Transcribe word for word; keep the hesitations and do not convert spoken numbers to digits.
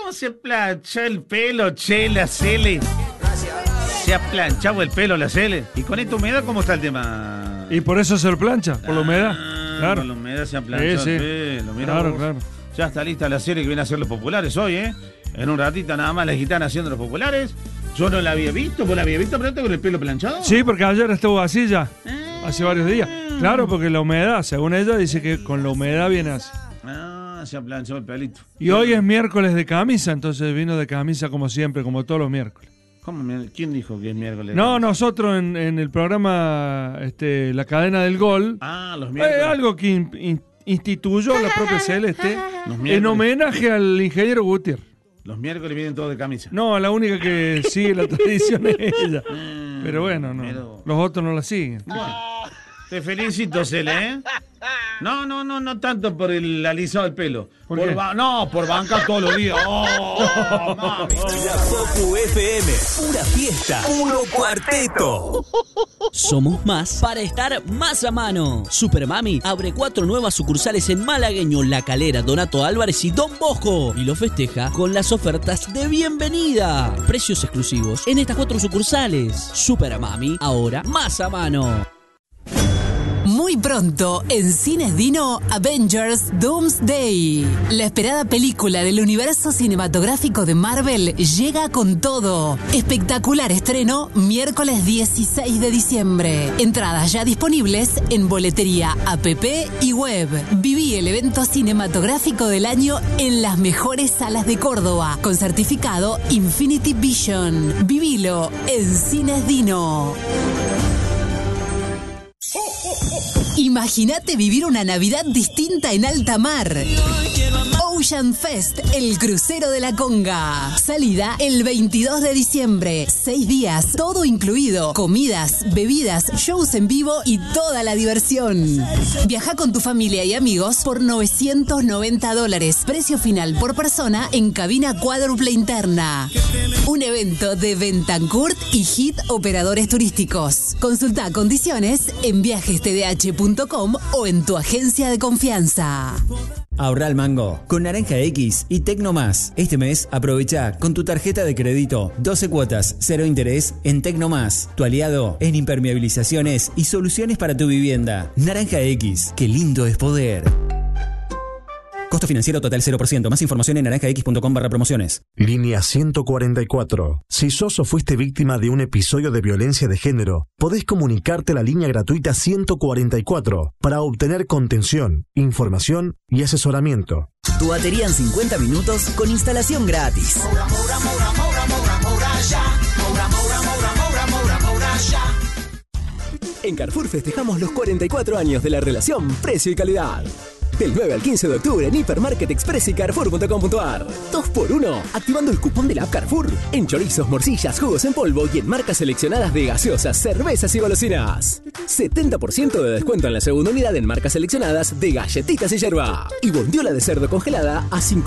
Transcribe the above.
¿Cómo se plancha el pelo, che, la Cele? ¿Se ha planchado el pelo, la Cele? ¿Y con esta humedad cómo está el tema? Y por eso se lo plancha, por la humedad. Ah, Claro. Con la humedad se ha planchado Sí, sí. el pelo. Mirá Claro, vos. claro. Ya está lista la serie que viene a hacer los populares hoy, ¿eh? En un ratito nada más la gitana haciendo los populares. Yo no la había visto, ¿vos la había visto pronto con el pelo planchado? Sí, porque ayer estuvo así ya, Ah. hace varios días. Claro, porque la humedad, según ella, dice que con la humedad viene así. Ah, se ha planchado el pelito. Y hoy es miércoles de camisa, entonces vino de camisa como siempre, como todos los miércoles. ¿Cómo? mier- ¿Quién dijo que es miércoles? No, nosotros en, en el programa este, La Cadena del Gol, Ah, los eh, miércoles. algo que in- in- instituyó la propia Celeste Los en miércoles. homenaje al ingeniero Gutiérrez. Los miércoles vienen todos de camisa. No, la única que sigue la tradición es ella. Mm, Pero bueno, no, pero- los otros no la siguen. Te felicito, Cele, ¿eh? No, no, no, no tanto por el alisado del pelo. ¿Por Por qué? ba- no, por bancar todos los días. Oh, mami. La Popu F M, pura fiesta, puro cuarteto. Somos más para estar más a mano. Supermami abre cuatro nuevas sucursales en Malagueño, La Calera, Donato Álvarez y Don Bosco. Y lo festeja con las ofertas de bienvenida. Precios exclusivos en estas cuatro sucursales. Supermami, ahora más a mano. Muy pronto, en Cines Dino, Avengers Doomsday. La esperada película del universo cinematográfico de Marvel llega con todo. Espectacular estreno, miércoles dieciséis de diciembre. Entradas ya disponibles en boletería, app y web. Viví el evento cinematográfico del año en las mejores salas de Córdoba, con certificado Infinity Vision. Vivilo en Cines Dino. Imagínate vivir una Navidad distinta en alta mar. Ocean Fest, el crucero de la Conga. Salida el veintidós de diciembre. Seis días, todo incluido. Comidas, bebidas, shows en vivo y toda la diversión. Viaja con tu familia y amigos por novecientos noventa dólares. Precio final por persona en cabina cuádruple interna. Un evento de Bentancurt y Hit Operadores Turísticos. Consulta condiciones en viajes t d h punto com o en tu agencia de confianza. Ahorra al mango con Naranja X y Tecno Más. Este mes aprovecha con tu tarjeta de crédito doce cuotas, cero interés en Tecno Más. Tu aliado en impermeabilizaciones y soluciones para tu vivienda. Naranja X, qué lindo es poder. Costo financiero total cero por ciento. Más información en naranjax.com barra promociones. Línea ciento cuarenta y cuatro. Si sos o fuiste víctima de un episodio de violencia de género, podés comunicarte a la línea gratuita ciento cuarenta y cuatro para obtener contención, información y asesoramiento. Tu batería en cincuenta minutos con instalación gratis. En Carrefour festejamos los cuarenta y cuatro años de la relación precio y calidad. Del nueve al quince de octubre en Hipermarket Express y Carrefour punto com punto a r. dos por uno, activando el cupón de la app Carrefour. En chorizos, morcillas, jugos en polvo y en marcas seleccionadas de gaseosas, cervezas y golosinas. setenta por ciento de descuento en la segunda unidad en marcas seleccionadas de galletitas y yerba. Y bondiola de cerdo congelada a cinco